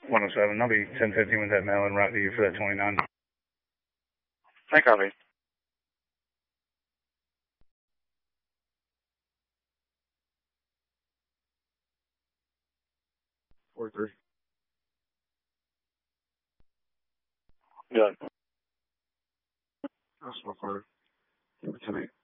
107. I'll be 10:15 with that mail and route to you for that 29. I copy. 43. Done. That's so far. 10-8.